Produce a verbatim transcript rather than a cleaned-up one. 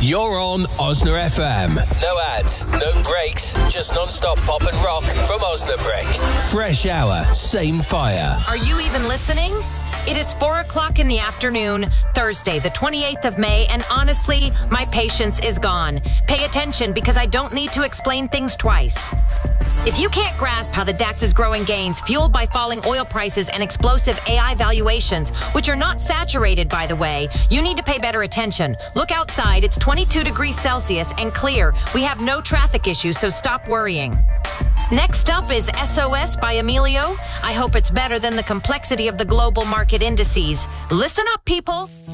You're on Osna F M. No ads, no breaks, just non-stop pop and rock from Osnabrück. Fresh hour, same fire. Are you even listening? It is four o'clock in the afternoon, Thursday, the twenty-eighth of May, and honestly, my patience is gone. Pay attention because I don't need to explain things twice. If you can't grasp how the DAX is growing gains fueled by falling oil prices and explosive A I valuations, which are not saturated, by the way, you need to pay better attention. Look outside. It's twenty-two degrees Celsius and clear. We have no traffic issues, so stop worrying. Next up is S O S by Emilio. I hope it's better than the complexity of the global market indices. Listen up, people.